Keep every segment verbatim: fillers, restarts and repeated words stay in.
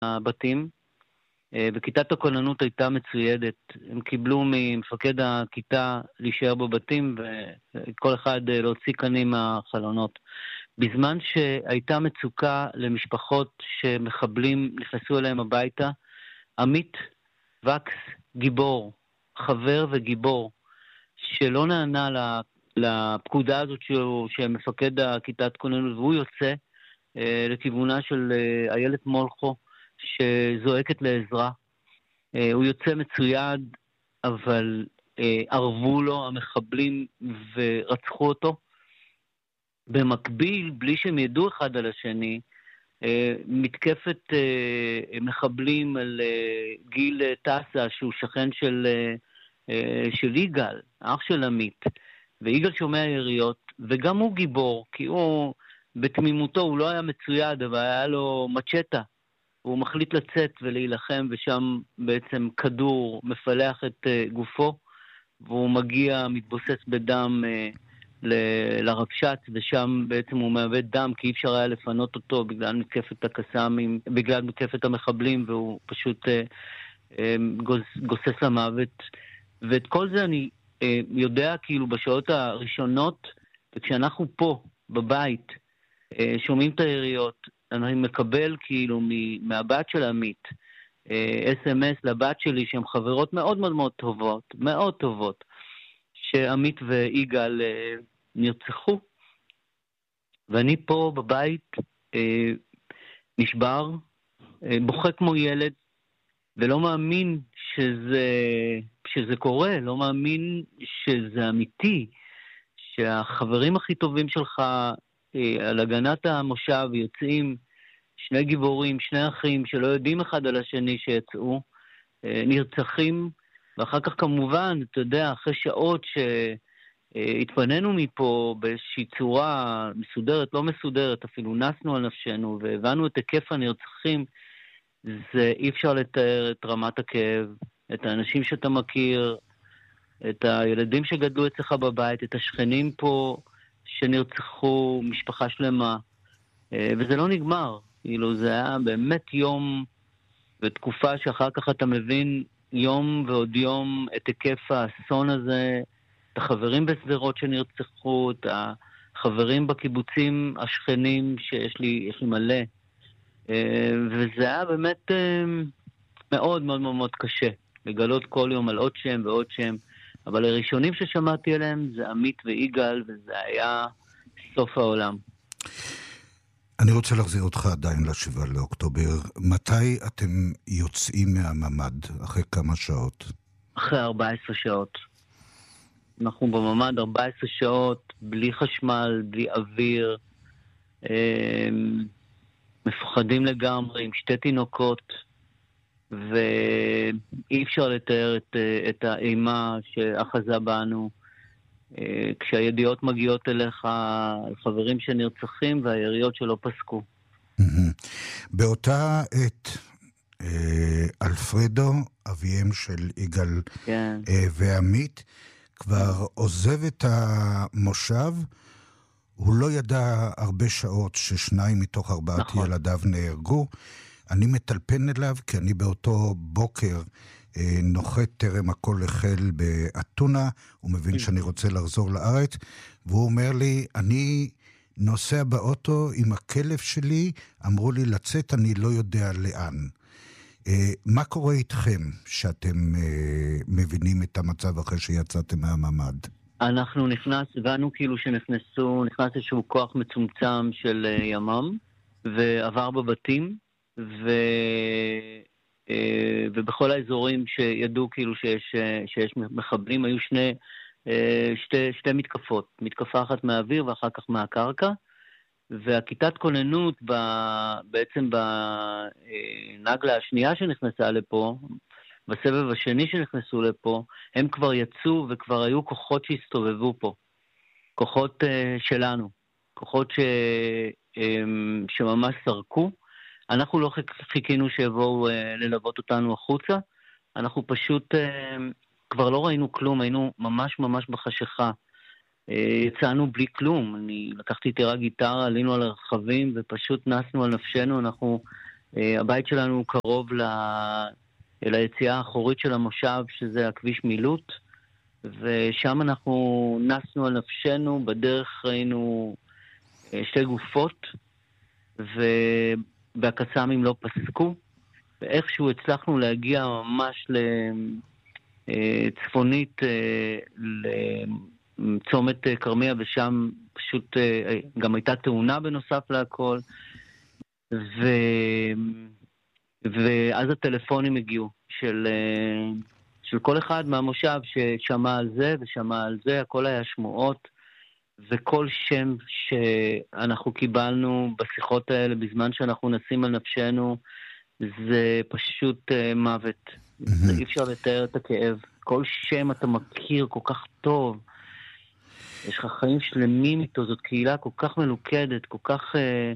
הבתים, וכיתת הכוננות הייתה מצוידת. הם קיבלו ממפקד הכיתה להישאר בבתים, וכל אחד להוציא קנים מהחלונות. בזמן שהייתה מצוקה למשפחות שמחבלים נכנסו אליהם הביתה, עמית וקס, גיבור, חבר וגיבור, שלא נענה לפקודה הזאת שמפקד הכיתת כוננות, והוא יוצא לכיוונה של איילת מולכו, שזועקת לעזרה. הוא יוצא מצויד, אבל ערבו לו המחבלים ורצחו אותו. במקביל, בלי שהם ידעו אחד על השני, מתקפת מחבלים על גיל טסה, שהוא שכן של, של יגאל, אח של עמית. ויגאל שומע יריות, וגם הוא גיבור, כי הוא בתמימותו, הוא לא היה מצויד, אבל היה לו מצ'טה. הוא מחליט לצאת ולהילחם, ושם בעצם כדור מפלח את גופו, והוא מגיע, מתבוסס בדם ל- לרבש"ץ, ושם בעצם הוא מאבד דם, כי אי אפשר היה לפנות אותו בגלל מתקפת הקסאמים, בגלל מתקפת המחבלים, והוא פשוט אה, אה, גוס, גוסס למוות. ואת כל זה אני אה, יודע כאילו בשעות הראשונות, וכשאנחנו פה, בבית, אה, שומעים את היריות, אני מקבל כאילו מהבת של עמית, אס אם אס לבת שלי, שהן חברות מאוד מאוד מאוד טובות, מאוד טובות, שעמית ויגאל אה, נרצחו, ואני פה בבית אה, נשבר, אה, בוכה כמו ילד, ולא מאמין שזה, שזה קורה, לא מאמין שזה אמיתי, שהחברים הכי טובים שלך אה, על הגנת המושב יוצאים, שני גיבורים, שני אחים שלא יודעים אחד על השני שיצאו, אה, נרצחים, ואחר כך כמובן, אתה יודע, אחרי שעות שהתפנינו מפה באיזושהי צורה מסודרת, לא מסודרת, אפילו נסנו על נפשנו, והבנו את היקף הנרצחים, זה אי אפשר לתאר את רמת הכאב, את האנשים שאתה מכיר, את הילדים שגדלו אצלך בבית, את השכנים פה שנרצחו, משפחה שלמה, וזה לא נגמר. כאילו זה היה באמת יום ותקופה שאחר כך אתה מבין יום ועוד יום את היקף האסון הזה, את החברים בסדרות שנרצחו, את החברים בקיבוצים השכנים שיש לי, יש לי מלא. וזה היה באמת מאוד מאוד מאוד קשה, לגלות כל יום על עוד שם ועוד שם, אבל הראשונים ששמעתי עליהם זה עמית ויגאל, וזה היה סוף העולם. אני רוצה להחזיר אותך עדיין לשבעה לאוקטובר. מתי אתם יוצאים מהממד? אחרי כמה שעות? אחרי ארבע עשרה שעות. אנחנו בממד ארבע עשרה שעות, בלי חשמל, בלי אוויר, מפוחדים לגמרי, עם שתי תינוקות, ואי אפשר לתאר את, את האימה שאחזה בנו, כשהידיעות מגיעות אליך, חברים שנרצחים והיריות שלא פסקו. באותה עת, אלפרדו, אביהם של יגאל ועמית, כבר עוזב את המושב, הוא לא ידע הרבה שעות ששניים מתוך ארבעת ילדיו נהרגו. אני מטלפן אליו, כי אני באותו בוקר נוחת טרם הכל החל באתונה, הוא מבין שאני רוצה לחזור לארץ, והוא אומר לי, אני נוסע באוטו עם הכלב שלי, אמרו לי לצאת, אני לא יודע לאן. מה קורה איתכם שאתם מבינים את המצב אחרי שיצאתם מהממד? אנחנו נכנס, הבנו כאילו שנכנסו, נכנס איזשהו כוח מצומצם של ימם, ועבר בבתים, ו... ובכל האזורים שידעו כאילו שיש, שיש מחבלים, היו שני, שתי, שתי מתקפות, מתקפה אחת מהאוויר ואחר כך מהקרקע, והכיתת כוננות ב, בעצם בנגלה השנייה שנכנסה לפה, בסבב השני שנכנסו לפה, הם כבר יצאו וכבר היו כוחות שהסתובבו פה, כוחות שלנו, כוחות ש, שממש סרקו. אנחנו לא חיכינו שיבואו אה, ללוות אותנו החוצה, אנחנו פשוט אה, כבר לא ראינו כלום, היינו ממש ממש בחשיכה, אה, יצאנו בלי כלום, אני לקחתי איתי רק גיטרה, עלינו על הרכבים ופשוט נסנו על נפשנו, אנחנו הבית שלנו הוא קרוב ל... ליציאה האחורית של המושב, שזה הכביש מילוט, ושם אנחנו נסנו על נפשנו, בדרך ראינו שתי גופות, והקסאמים לא פסקו, ואיכשהו הצלחנו להגיע ממש לצפונית לצומת קרמיה, ושם פשוט גם הייתה תאונה בנוסף להכל, ו... ואז הטלפונים הגיעו של, של כל אחד מהמושב ששמע על זה ושמע על זה, הכל היה שמועות, וכל שם שאנחנו קיבלנו בשיחות האלה בזמן שאנחנו נשים על נפשנו, זה פשוט מוות. זה אי אפשר לתאר את הכאב. כל שם אתה מכיר כל כך טוב, יש לך חיים שלמים איתו, זאת קהילה כל כך מלוכדת, כל כך...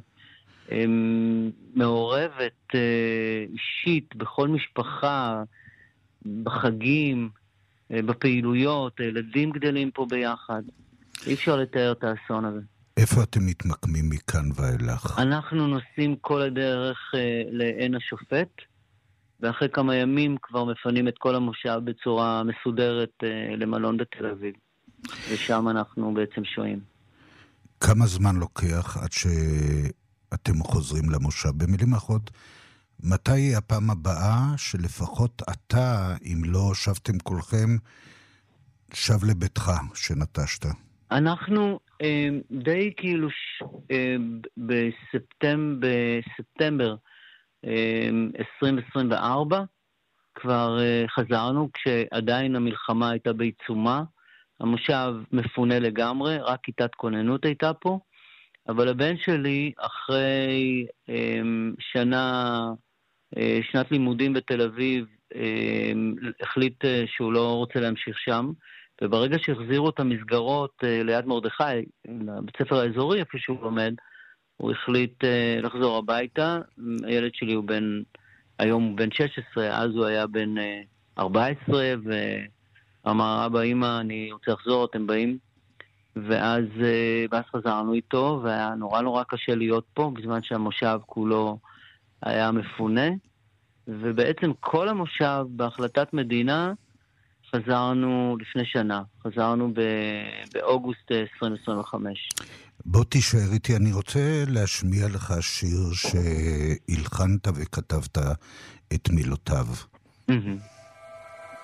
מעורבת אישית בכל משפחה, בחגים, בפעילויות, הילדים גדלים פה ביחד. אי אפשר לתאר את האסון הזה. איפה אתם מתמקמים מכאן ואילך? אנחנו נוסעים כל הדרך לעין השופט, ואחרי כמה ימים כבר מפנים את כל המושב בצורה מסודרת למלון בתל אביב. ושם אנחנו בעצם שוהים. כמה זמן לוקח עד ש... אתם חוזרים למושב? במילים אחרות, מתי היא הפעם הבאה שלפחות אתה, אם לא שבתם כולכם, שב לביתך שנטשת? אנחנו אה, די כאילו ש... אה, בספטמבר, בספטמבר אה, עשרים עשרים וארבע כבר אה, חזרנו, כשעדיין המלחמה הייתה בעיצומה, המושב מפונה לגמרי, רק כיתת כוננות הייתה פה, אבל הבן שלי, אחרי אה, שנה, אה, שנת לימודים בתל אביב, אה, החליט אה, שהוא לא רוצה להמשיך שם, וברגע שהחזירו את המסגרות אה, ליד מרדכי, לבית ספר האזורי, איפה שהוא לומד, הוא החליט אה, לחזור הביתה. הילד שלי הוא בן, היום הוא בן שש עשרה, אז הוא היה בן אה, ארבע עשרה, ואמר, אבא, אמא, אני רוצה לחזור, אתם באים? ואז, ואז חזרנו איתו, והיה נורא נורא קשה להיות פה, בזמן שהמושב כולו היה מפונה, ובעצם כל המושב בהחלטת מדינה חזרנו לפני שנה, חזרנו באוגוסט עשרים עשרים וחמש. בוא תישאר איתי, אני רוצה להשמיע לך שיר שהלחנת וכתבת את מילותיו. Mm-hmm.